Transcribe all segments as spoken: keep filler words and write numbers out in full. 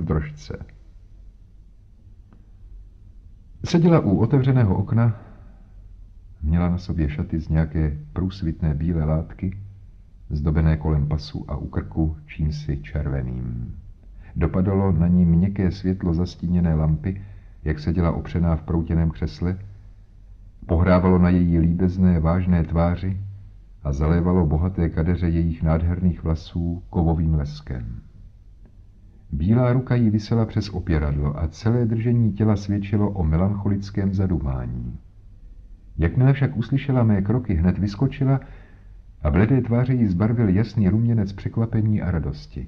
drožce. Seděla u otevřeného okna, měla na sobě šaty z nějaké průsvitné bílé látky, zdobené kolem pasu a u krku čímsi červeným. Dopadalo na ní měkké světlo zastíněné lampy, jak seděla opřená v proutěném křesle, pohrávalo na její líbezné, vážné tváři a zalévalo bohaté kadeře jejich nádherných vlasů kovovým leskem. Bílá ruka jí visela přes opěradlo a celé držení těla svědčilo o melancholickém zadumání. Jakmile však uslyšela mé kroky, hned vyskočila a bledé tváře jí zbarvil jasný ruměnec překvapení a radosti.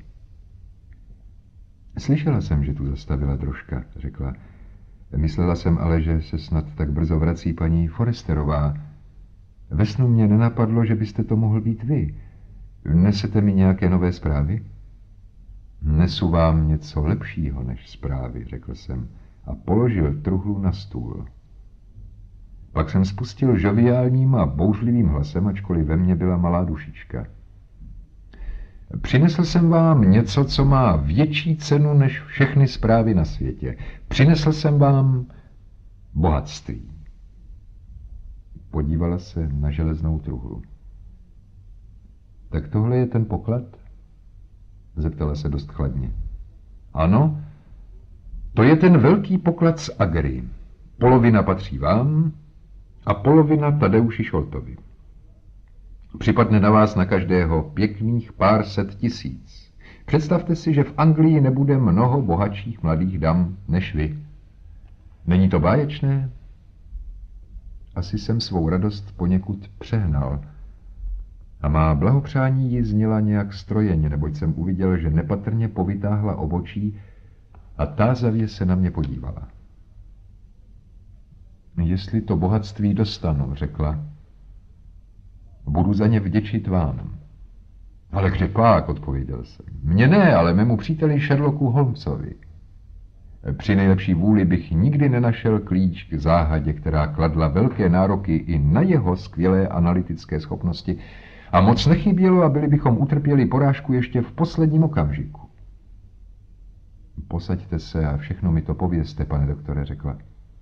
Slyšela jsem, že tu zastavila drožka, řekla. Myslela jsem ale, že se snad tak brzo vrací paní Foresterová. Ve snu mě nenapadlo, že byste to mohl být vy. Nesete mi nějaké nové zprávy? Nesu vám něco lepšího než zprávy, řekl jsem a položil truhlu na stůl. Pak jsem spustil žoviálním a bouřlivým hlasem, ačkoliv ve mně byla malá dušička. Přinesl jsem vám něco, co má větší cenu než všechny zprávy na světě. Přinesl jsem vám bohatství. Podívala se na železnou truhlu. Tak tohle je ten poklad? Zeptala se dost chladně. Ano, to je ten velký poklad z Agry. Polovina patří vám a polovina Tadeuši Šoltovi. Připadne na vás na každého pěkných pár set tisíc. Představte si, že v Anglii nebude mnoho bohatších mladých dam než vy. Není to báječné? Asi jsem svou radost poněkud přehnal a má blahopřání ji zněla nějak strojeně, neboť jsem uviděl, že nepatrně povytáhla obočí a tázavě se na mě podívala. Jestli to bohatství dostanu, řekla, budu za ně vděčit vám. Ale kde pak, odpověděl jsem. Mně ne, ale mému příteli Sherlocku Holmesovi. Při nejlepší vůli bych nikdy nenašel klíč k záhadě, která kladla velké nároky i na jeho skvělé analytické schopnosti a moc nechybělo a byli bychom utrpěli porážku ještě v posledním okamžiku. Posaďte se a všechno mi to povězte, pane doktore, řekla.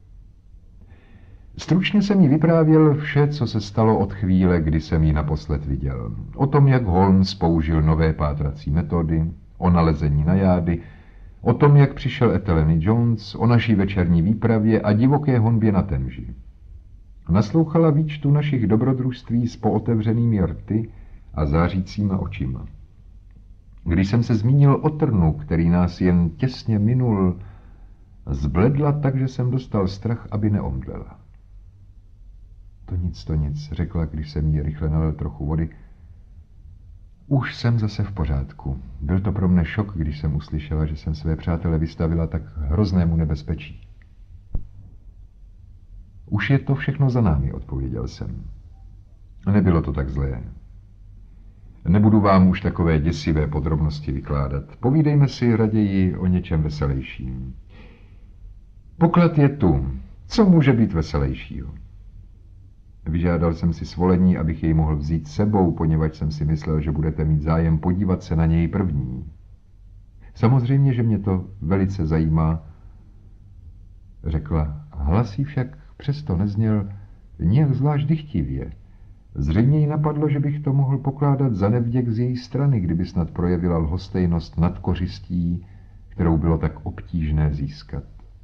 Stručně jsem jí vyprávěl vše, co se stalo od chvíle, kdy jsem ji naposled viděl. O tom, jak Holmes použil nové pátrací metody, o nalezení najády, o tom, jak přišel Etheleny Jones, o naší večerní výpravě a divoké honbě na Temži. Naslouchala výčtu našich dobrodružství s pootevřenými rty a zářícíma očima. Když jsem se zmínil o trnu, který nás jen těsně minul, zbledla tak, že jsem dostal strach, aby neomdlela. To nic, to nic, řekla, když jsem jí rychle nalil trochu vody. Už jsem zase v pořádku. Byl to pro mne šok, když jsem uslyšela, že jsem své přátele vystavila tak hroznému nebezpečí. Už je to všechno za námi, odpověděl jsem. Nebylo to tak zlé. Nebudu vám už takové děsivé podrobnosti vykládat. Povídejme si raději o něčem veselějším. Poklad je tu. Co může být veselějšího? Vyžádal jsem si svolení, abych jej mohl vzít sebou, poněvadž jsem si myslel, že budete mít zájem podívat se na něj první. Samozřejmě, že mě to velice zajímá, řekla. Hlas jí však přesto nezněl nijak zvlášť dychtivě. Zřejmě jí napadlo, že bych to mohl pokládat za nevděk z její strany, kdyby snad projevila lhostejnost nad kořistí, kterou bylo tak obtížné získat.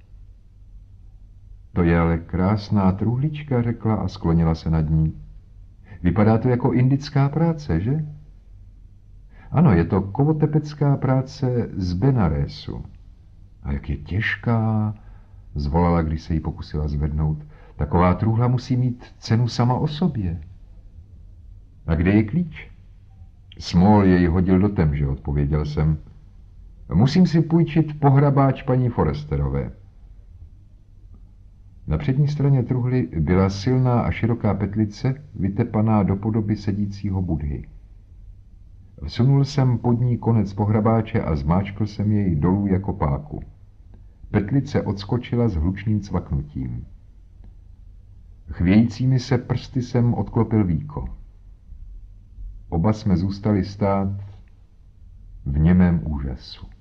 To je ale krásná truhlička, řekla a sklonila se nad ní. Vypadá to jako indická práce, že? Ano, je to kovotepecká práce z Benaresu. A jak je těžká, zvolala, když se jí pokusila zvednout. Taková truhla musí mít cenu sama o sobě. A kde je klíč? Small jej hodil do Temže, odpověděl jsem. Musím si půjčit pohrabáč paní Foresterové. Na přední straně truhly byla silná a široká petlice, vytepaná do podoby sedícího Budhy. Vsunul jsem pod ní konec pohrabáče a zmáčkl jsem jej dolů jako páku. Petlice odskočila s hlučným cvaknutím. Chvějícími se prsty jsem odklopil víko. Oba jsme zůstali stát v němém úžasu.